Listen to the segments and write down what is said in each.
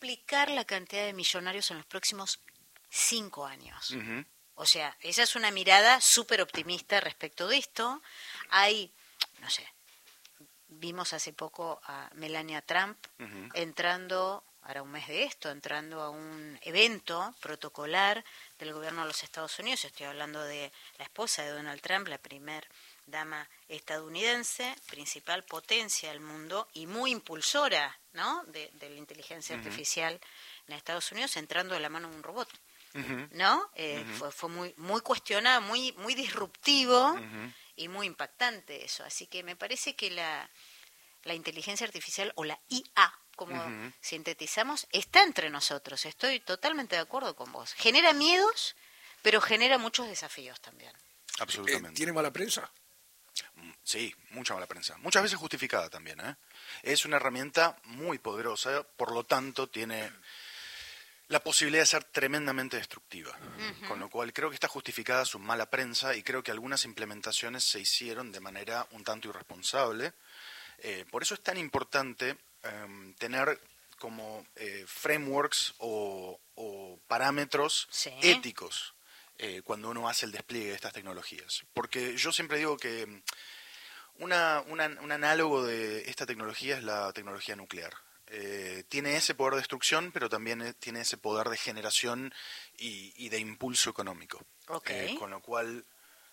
duplicar la cantidad de millonarios en los próximos 5 años. Ujú. O sea, esa es una mirada súper optimista respecto de esto. Hay, no sé, vimos hace poco a Melania Trump Ujú. entrando, ahora un mes de esto, entrando a un evento protocolar del gobierno de los Estados Unidos. Estoy hablando de la esposa de Donald Trump, la primer dama estadounidense, principal potencia del mundo y muy impulsora, ¿no?, de la inteligencia artificial en Estados Unidos, entrando de la mano de un robot. Ujú. ¿No? Fue muy cuestionado, muy disruptivo Ujú. y muy impactante eso. Así que me parece que la inteligencia artificial o la IA, como Ujú. sintetizamos, está entre nosotros. Estoy totalmente de acuerdo con vos. Genera miedos, pero genera muchos desafíos también. Absolutamente. ¿Tiene mala prensa? Sí, mucha mala prensa. Muchas veces justificada también, ¿eh? Es una herramienta muy poderosa, por lo tanto tiene la posibilidad de ser tremendamente destructiva. Con lo cual creo que está justificada su mala prensa y creo que algunas implementaciones se hicieron de manera un tanto irresponsable. Por eso es tan importante tener como frameworks o parámetros Sí. éticos cuando uno hace el despliegue de estas tecnologías. Porque yo siempre digo que un análogo de esta tecnología es la tecnología nuclear. Tiene ese poder de destrucción, pero también tiene ese poder de generación y de impulso económico. Ok. Con lo cual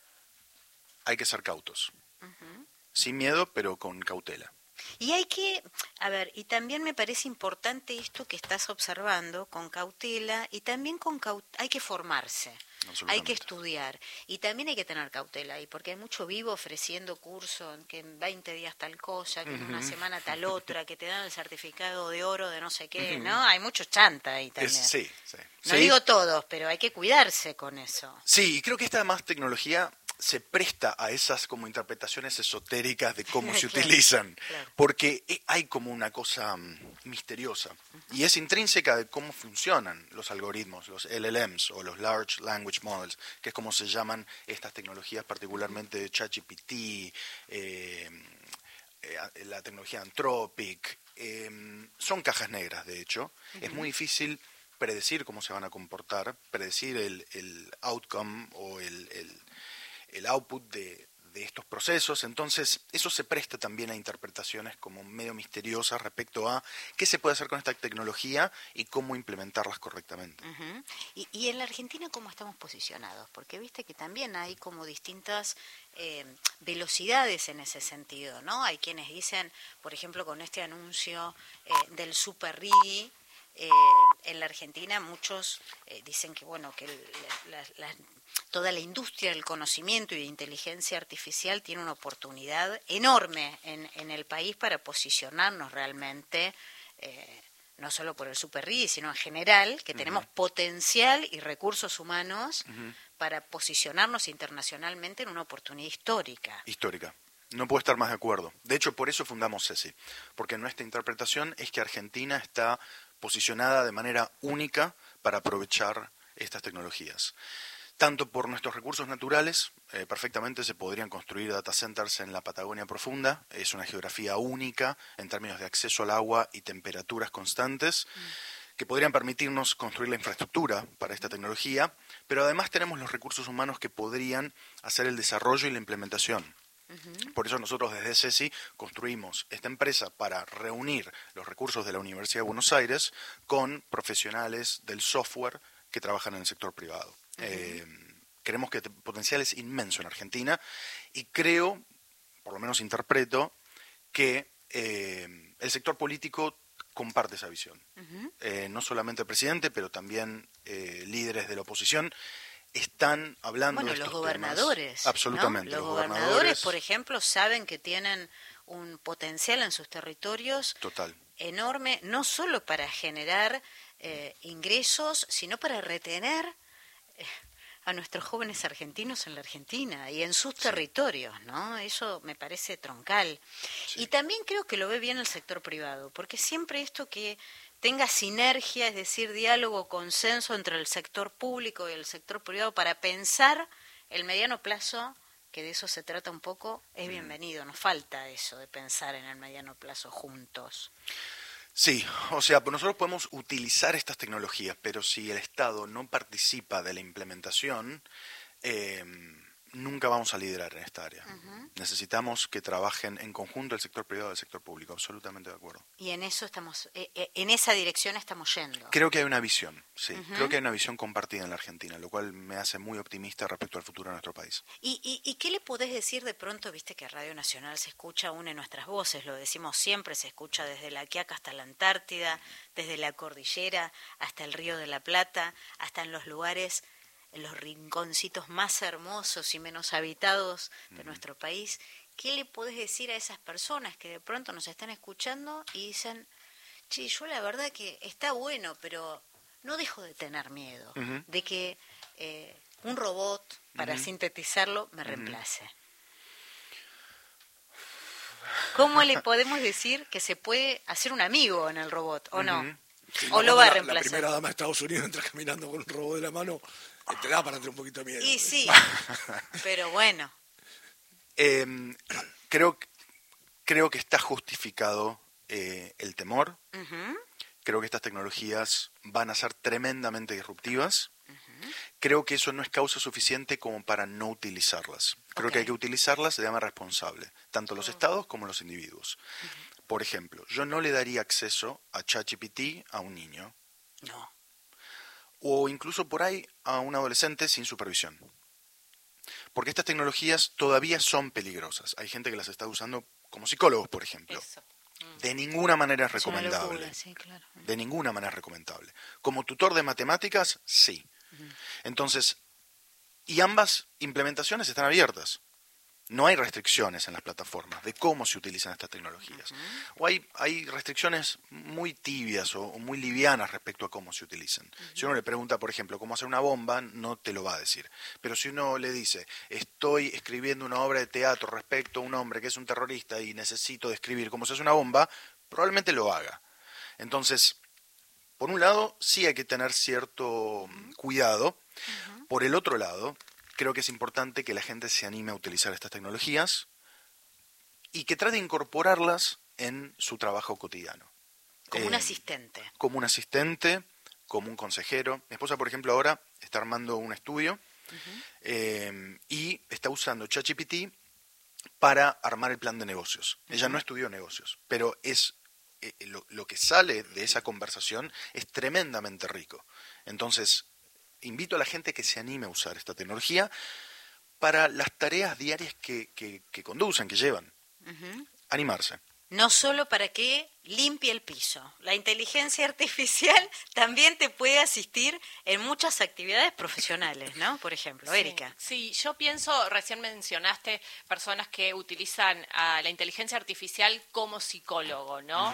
hay que ser cautos. Sin miedo, pero con cautela. Y hay que, a ver, y también me parece importante esto que estás observando con cautela y también hay que formarse, hay que Absolutamente. estudiar y también hay que tener cautela ahí, porque hay mucho vivo ofreciendo cursos, que en 20 días tal cosa, que en una semana tal otra, que te dan el certificado de oro de no sé qué, ¿no? Hay mucho chanta ahí también. Sí, sí. No Sí. digo todos, pero hay que cuidarse con eso. Sí, y creo que esta más tecnología se presta a esas como interpretaciones esotéricas de cómo se Claro, utilizan, claro. porque hay como una cosa misteriosa y es intrínseca de cómo funcionan los algoritmos, los LLMs o los Large Language Models, que es como se llaman estas tecnologías, particularmente ChatGPT, la tecnología Anthropic. Son cajas negras, de hecho. Es muy difícil predecir cómo se van a comportar, predecir el outcome o el output de estos procesos. Entonces, eso se presta también a interpretaciones como medio misteriosas respecto a qué se puede hacer con esta tecnología y cómo implementarlas correctamente. Ujú. Y en la Argentina, ¿cómo estamos posicionados? Porque viste que también hay como distintas velocidades en ese sentido, ¿no? Hay quienes dicen, por ejemplo, con este anuncio del Super RIGI, en la Argentina muchos dicen que, bueno, que toda la industria del conocimiento y de inteligencia artificial tiene una oportunidad enorme en el país para posicionarnos realmente, no solo por el Super RIGI, sino en general, que tenemos potencial y recursos humanos para posicionarnos internacionalmente en una oportunidad histórica. Histórica. No puedo estar más de acuerdo. De hecho, por eso fundamos CECI, porque nuestra interpretación es que Argentina está posicionada de manera única para aprovechar estas tecnologías. Tanto por nuestros recursos naturales, perfectamente se podrían construir data centers en la Patagonia profunda, es una geografía única en términos de acceso al agua y temperaturas constantes, que podrían permitirnos construir la infraestructura para esta tecnología, pero además tenemos los recursos humanos que podrían hacer el desarrollo y la implementación. Por eso nosotros desde CECI construimos esta empresa para reunir los recursos de la Universidad de Buenos Aires con profesionales del software que trabajan en el sector privado. Creemos que el potencial es inmenso en Argentina y creo, por lo menos interpreto, que el sector político comparte esa visión. No solamente el presidente, pero también líderes de la oposición están hablando Bueno, de estos los gobernadores, temas. Absolutamente. ¿no? Los gobernadores, por ejemplo, saben que tienen un potencial en sus territorios Total. enorme, no solo para generar ingresos, sino para retener a nuestros jóvenes argentinos en la Argentina y en sus territorios, ¿no? Eso me parece troncal. Sí. Y también creo que lo ve bien el sector privado, porque siempre esto que tenga sinergia, es decir, diálogo, consenso entre el sector público y el sector privado para pensar el mediano plazo, que de eso se trata un poco, es bienvenido. Nos falta eso de pensar en el mediano plazo juntos. Sí, o sea, nosotros podemos utilizar estas tecnologías, pero si el Estado no participa de la implementación, eh, nunca vamos a liderar en esta área. Necesitamos que trabajen en conjunto el sector privado y el sector público, absolutamente de acuerdo. Y en eso estamos, en esa dirección estamos yendo. Creo que hay una visión, sí. Creo que hay una visión compartida en la Argentina, lo cual me hace muy optimista respecto al futuro de nuestro país. ¿Y qué le podés decir de pronto? Viste que Radio Nacional se escucha una de nuestras voces, lo decimos siempre, se escucha desde la Quiaca hasta la Antártida, desde la cordillera hasta el Río de la Plata, hasta en los lugares, en los rinconcitos más hermosos y menos habitados de nuestro país. ¿Qué le podés decir a esas personas que de pronto nos están escuchando y dicen, che, yo la verdad que está bueno, pero no dejo de tener miedo de que un robot, para sintetizarlo, me reemplace? ¿Cómo le podemos decir que se puede hacer un amigo en el robot, o no? Sí, ¿O lo va a la reemplazar? primera dama de Estados Unidos entra caminando con un robot de la mano, te da para tener un poquito de miedo. Y sí, pero bueno. Creo que está justificado el temor. Creo que estas tecnologías van a ser tremendamente disruptivas. Creo que eso no es causa suficiente como para no utilizarlas. Creo que hay que utilizarlas de manera responsable, tanto los estados como los individuos. Por ejemplo, yo no le daría acceso a ChatGPT a un niño. No. O incluso por ahí a un adolescente sin supervisión. Porque estas tecnologías todavía son peligrosas. Hay gente que las está usando como psicólogos, por ejemplo. Eso. De ninguna manera es Es una recomendable. locura, sí, claro. De ninguna manera es recomendable. Como tutor de matemáticas, sí. Entonces, y ambas implementaciones están abiertas. No hay restricciones en las plataformas de cómo se utilizan estas tecnologías. O hay restricciones muy tibias o muy livianas respecto a cómo se utilizan. Si uno le pregunta, por ejemplo, cómo hacer una bomba, no te lo va a decir. Pero si uno le dice, estoy escribiendo una obra de teatro respecto a un hombre que es un terrorista y necesito describir cómo se hace una bomba, probablemente lo haga. Entonces, por un lado, sí hay que tener cierto cuidado. Por el otro lado, creo que es importante que la gente se anime a utilizar estas tecnologías y que trate de incorporarlas en su trabajo cotidiano. Como un asistente. Como un asistente, como un consejero. Mi esposa, por ejemplo, ahora está armando un estudio y está usando ChatGPT para armar el plan de negocios. Ella no estudió negocios, pero es lo que sale de esa conversación es tremendamente rico. Entonces, invito a la gente que se anime a usar esta tecnología para las tareas diarias que conducen, que llevan. Animarse. No solo para que limpie el piso. La inteligencia artificial también te puede asistir en muchas actividades profesionales, ¿no? Por ejemplo, Erika. Sí, yo pienso, recién mencionaste personas que utilizan a la inteligencia artificial como psicólogo, ¿no?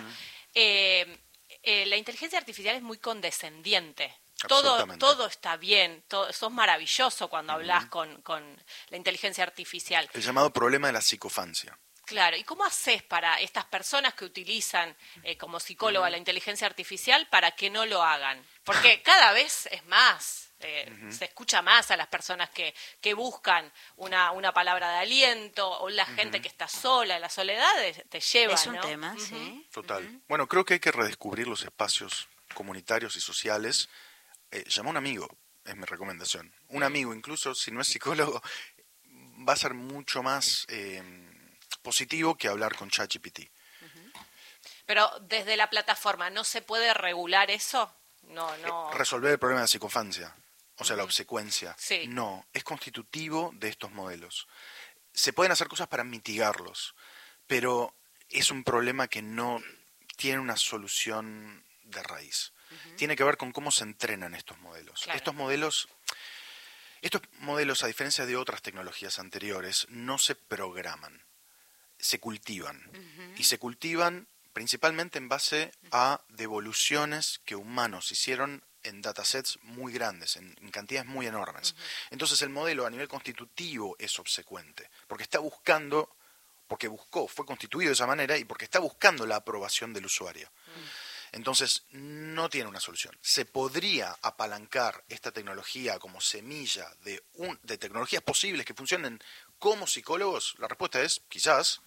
La inteligencia artificial es muy condescendiente. Todo está bien, sos maravilloso cuando hablas con la inteligencia artificial. El llamado problema de la psicofancia. Claro, ¿y cómo haces para estas personas que utilizan como psicóloga la inteligencia artificial para que no lo hagan? Porque cada vez es más, se escucha más a las personas que buscan una palabra de aliento, o la gente que está sola, la soledad te lleva, Es un ¿no? tema, sí. Total. Bueno, creo que hay que redescubrir los espacios comunitarios y sociales. Llama a un amigo, es mi recomendación. Un amigo, incluso si no es psicólogo, va a ser mucho más positivo que hablar con ChatGPT. Pero desde la plataforma, ¿no se puede regular eso? No. Resolver el problema de la psicofancia, o sea, la obsecuencia. Sí. No, es constitutivo de estos modelos. Se pueden hacer cosas para mitigarlos, pero es un problema que no tiene una solución de raíz. Tiene que ver con cómo se entrenan estos modelos. Claro. Estos modelos, a diferencia de otras tecnologías anteriores, no se programan, se cultivan. Y se cultivan principalmente en base a devoluciones que humanos hicieron en datasets muy grandes, en cantidades muy enormes. Entonces el modelo a nivel constitutivo es obsecuente, porque está buscando, fue constituido de esa manera y porque está buscando la aprobación del usuario. Entonces, no tiene una solución. ¿Se podría apalancar esta tecnología como semilla de tecnologías posibles que funcionen como psicólogos? La respuesta es quizás,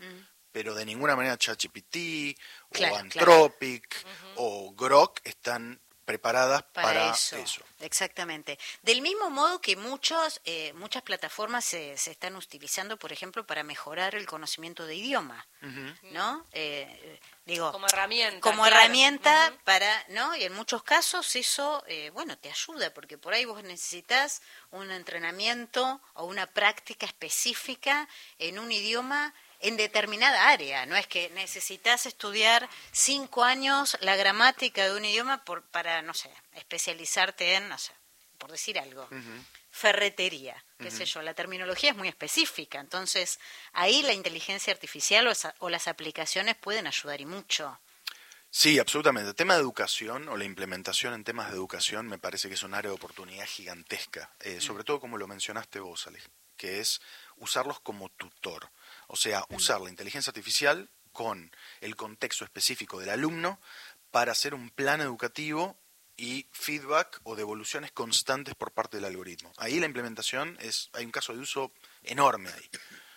pero de ninguna manera ChatGPT Claro, o Anthropic o Grok están preparadas para eso. Exactamente. Del mismo modo que muchas plataformas se están utilizando, por ejemplo, para mejorar el conocimiento de idioma, ¿no? Digo, como herramienta. Como claro. herramienta para, ¿no? Y en muchos casos eso, bueno, te ayuda, porque por ahí vos necesitas un entrenamiento o una práctica específica en un idioma en determinada área. No es que necesitas estudiar 5 años la gramática de un idioma para, no sé, especializarte en, no sé, por decir algo, ferretería, qué sé yo. La terminología es muy específica, entonces ahí la inteligencia artificial o las aplicaciones pueden ayudar y mucho. Sí, absolutamente. El tema de educación o la implementación en temas de educación me parece que es un área de oportunidad gigantesca, sobre todo como lo mencionaste vos, Alex, que es usarlos como tutor. O sea, usar la inteligencia artificial con el contexto específico del alumno para hacer un plan educativo y feedback o devoluciones constantes por parte del algoritmo. Ahí la implementación hay un caso de uso enorme ahí.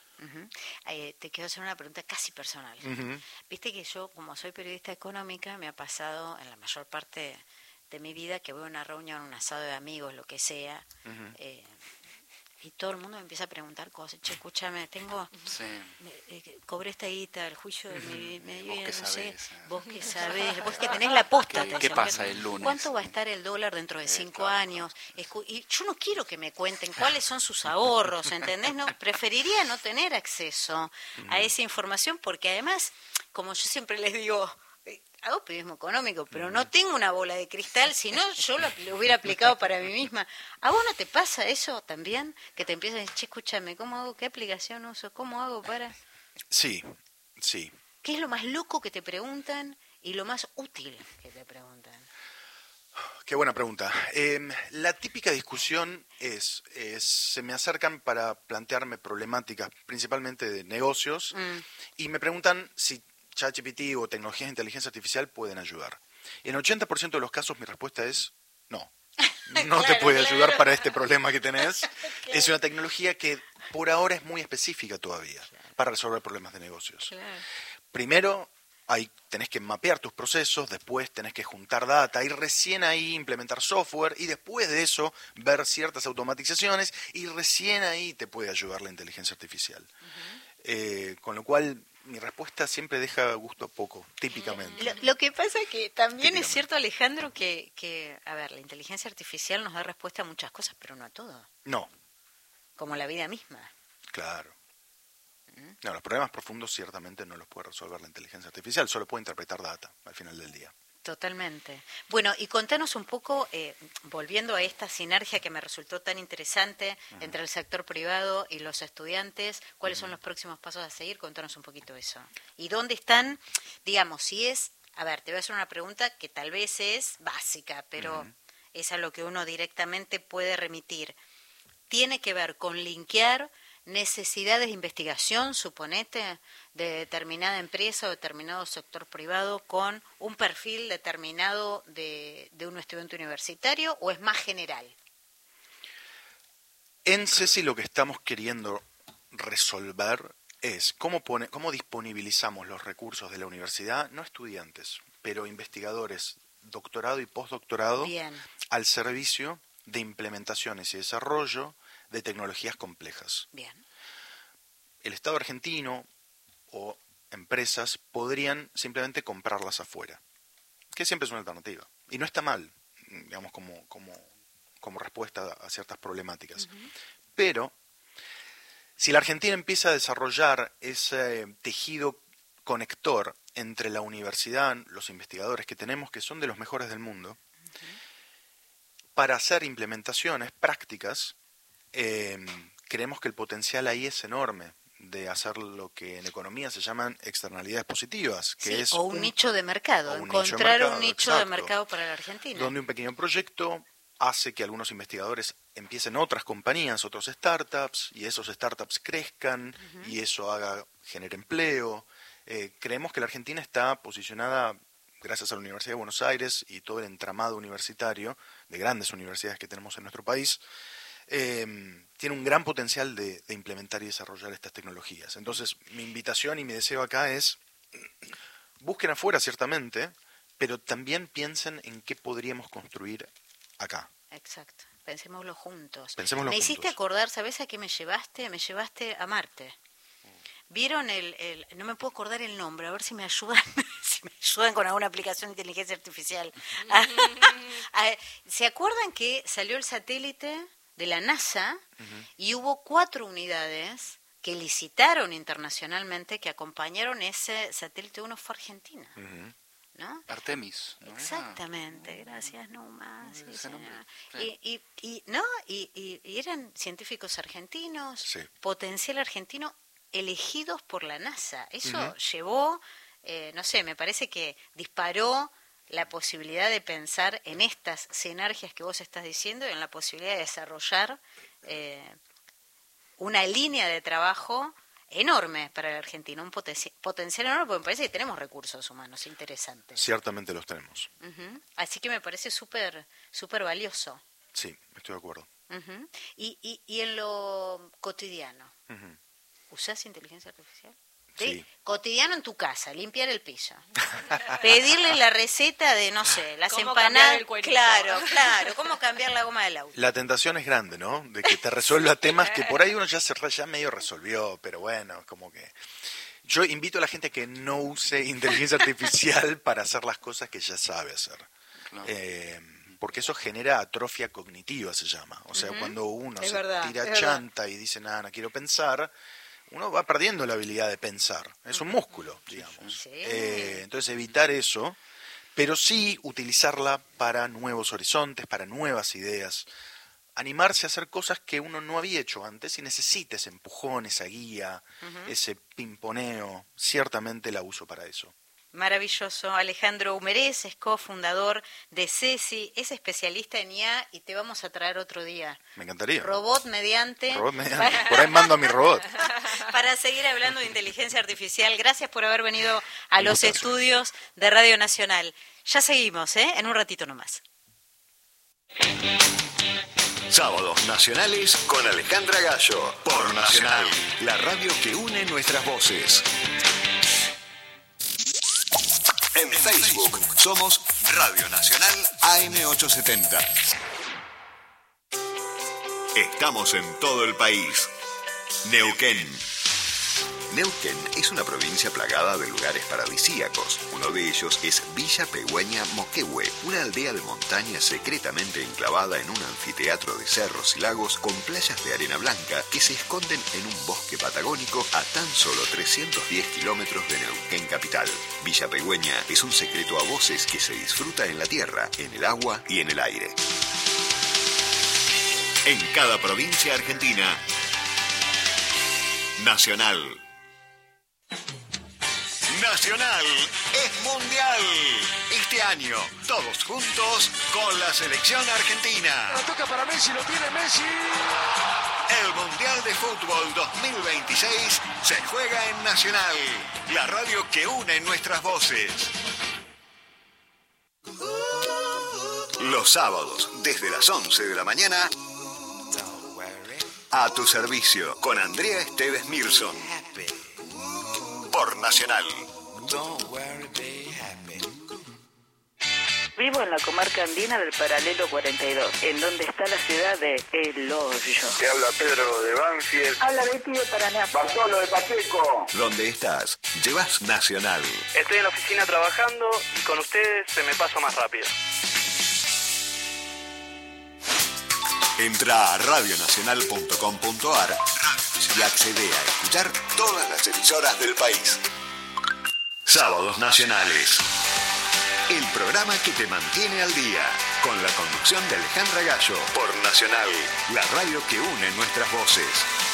Te quiero hacer una pregunta casi personal. Viste que yo, como soy periodista económica, me ha pasado en la mayor parte de mi vida que voy a una reunión, un asado de amigos, lo que sea, y todo el mundo me empieza a preguntar cosas. Che, escúchame, cobré esta guita, el juicio de mi vida, no sé, vos que sabés, vos que tenés la posta. ¿Qué pasa el lunes? ¿Cuánto va a estar el dólar dentro de 5 años? Y yo no quiero que me cuenten cuáles son sus ahorros, ¿entendés? No, preferiría no tener acceso a esa información porque además, como yo siempre les digo, hago periodismo económico, pero no tengo una bola de cristal, si no yo lo hubiera aplicado para mí misma. ¿A vos no te pasa eso también? Que te empiezan a decir, che, escúchame, ¿cómo hago? ¿Qué aplicación uso? ¿Cómo hago para...? Sí. ¿Qué es lo más loco que te preguntan y lo más útil que te preguntan? Qué buena pregunta. La típica discusión se me acercan para plantearme problemáticas, principalmente de negocios, y me preguntan si ChatGPT o tecnologías de inteligencia artificial pueden ayudar. Y en 80% de los casos mi respuesta es no. No te puede ayudar para este problema que tenés. Es una tecnología que por ahora es muy específica todavía para resolver problemas de negocios. Primero, tenés que mapear tus procesos, después tenés que juntar data y recién ahí implementar software y después de eso ver ciertas automatizaciones y recién ahí te puede ayudar la inteligencia artificial. Con lo cual mi respuesta siempre deja gusto a poco, típicamente. Lo que pasa es que también es cierto, Alejandro, que, a ver, la inteligencia artificial nos da respuesta a muchas cosas, pero no a todo. No. Como la vida misma. Claro. No, los problemas profundos ciertamente no los puede resolver la inteligencia artificial, solo puede interpretar data al final del día. Totalmente. Bueno, y contanos un poco, volviendo a esta sinergia que me resultó tan interesante entre el sector privado y los estudiantes, ¿cuáles son los próximos pasos a seguir? Contanos un poquito eso. ¿Y dónde están, digamos, a ver, te voy a hacer una pregunta que tal vez es básica, pero es a lo que uno directamente puede remitir. Tiene que ver con linkear necesidades de investigación, suponete, de determinada empresa o determinado sector privado con un perfil determinado de un estudiante universitario, o es más general? En CESI lo que estamos queriendo resolver es cómo disponibilizamos los recursos de la universidad, no estudiantes, pero investigadores, doctorado y postdoctorado, al servicio de implementaciones y desarrollo de tecnologías complejas. Bien. El Estado argentino o empresas podrían simplemente comprarlas afuera, que siempre es una alternativa. Y no está mal, digamos, como respuesta a ciertas problemáticas. Pero si la Argentina empieza a desarrollar ese tejido conector entre la universidad, los investigadores que tenemos, que son de los mejores del mundo, para hacer implementaciones prácticas, creemos que el potencial ahí es enorme de hacer lo que en economía se llaman externalidades positivas, que es un nicho de mercado, encontrar un nicho de mercado para la Argentina. Donde un pequeño proyecto hace que algunos investigadores empiecen otras compañías, otros startups, y esos startups crezcan, y eso genere empleo. Creemos que la Argentina está posicionada, gracias a la Universidad de Buenos Aires y todo el entramado universitario de grandes universidades que tenemos en nuestro país, tiene un gran potencial de implementar y desarrollar estas tecnologías. Entonces, mi invitación y mi deseo acá es, busquen afuera ciertamente, pero también piensen en qué podríamos construir acá. Exacto, pensémoslo juntos. Pensémoslo me juntos. hiciste acordar, ¿sabés a qué me llevaste? Me llevaste a Marte. ¿Vieron no me puedo acordar el nombre, a ver si me ayudan, si me ayudan con alguna aplicación de inteligencia artificial? ¿Se acuerdan que salió el satélite de la NASA y hubo 4 unidades que licitaron internacionalmente que acompañaron ese satélite? Uno fue Argentina, ¿no? Artemis, ¿no? Exactamente, gracias Numa. Sí, Ese señor. nombre, sí. Y eran científicos argentinos, Sí. potencial argentino, elegidos por la NASA. Eso llevó, no sé, me parece que disparó la posibilidad de pensar en estas sinergias que vos estás diciendo y en la posibilidad de desarrollar una línea de trabajo enorme para la Argentina, un potencial enorme, porque me parece que tenemos recursos humanos interesantes. Ciertamente los tenemos. Así que me parece súper valioso. Sí, estoy de acuerdo. Y en lo cotidiano, ¿usás inteligencia artificial? Sí. Cotidiano en tu casa, limpiar el piso. Pedirle la receta de, no sé, las ¿Cómo empanadas. cambiar el cuerito? Claro, cómo cambiar la goma del auto. La tentación es grande, ¿no? De que te resuelva temas que por ahí uno ya medio resolvió, pero bueno, como que... Yo invito a la gente a que no use inteligencia artificial para hacer las cosas que ya sabe hacer. Claro. Porque eso genera atrofia cognitiva, se llama. O sea, cuando uno Es se verdad, tira es chanta y dice, nada, no quiero pensar, uno va perdiendo la habilidad de pensar. Es un músculo, digamos. Sí. Entonces, evitar eso, pero sí utilizarla para nuevos horizontes, para nuevas ideas. Animarse a hacer cosas que uno no había hecho antes y necesita ese empujón, esa guía, ese pimponeo. Ciertamente la uso para eso. Maravilloso. Alejandro Humerés es cofundador de CESI, es especialista en IA y te vamos a traer otro día. Me encantaría. Robot mediante. Por ahí mando a mi robot. Para seguir hablando de inteligencia artificial. Gracias por haber venido a Un los gustazo. estudios de Radio Nacional. Ya seguimos, en un ratito nomás. Sábados nacionales con Alejandra Gallo por Nacional, la radio que une nuestras voces. En Facebook somos Radio Nacional AM870. Estamos en todo el país. Neuquén. Neuquén es una provincia plagada de lugares paradisíacos. Uno de ellos es Villa Pegüeña Moquehue, una aldea de montaña secretamente enclavada en un anfiteatro de cerros y lagos con playas de arena blanca que se esconden en un bosque patagónico a tan solo 310 kilómetros de Neuquén capital. Villa Pegüeña es un secreto a voces que se disfruta en la tierra, en el agua y en el aire. En cada provincia argentina, Nacional. Nacional es mundial. Este año, todos juntos con la selección argentina. La toca para Messi, lo tiene Messi. El Mundial de Fútbol 2026 se juega en Nacional, la radio que une nuestras voces. Los sábados, desde las 11 de la mañana, a tu servicio, con Andrea Esteves Mirson. Por Nacional. Vivo en la comarca andina del Paralelo 42, en donde está la ciudad de El Hoyo. Te habla Pedro de Banfield. Habla Betty de Paraná. Bartolo de Pacheco. Donde estás, llevas Nacional. Estoy en la oficina trabajando y con ustedes se me pasa más rápido. Entra a radionacional.com.ar y accede a escuchar todas las emisoras del país. Sábados Nacionales. El programa que te mantiene al día. Con la conducción de Alejandra Gallo. Por Nacional, la radio que une nuestras voces.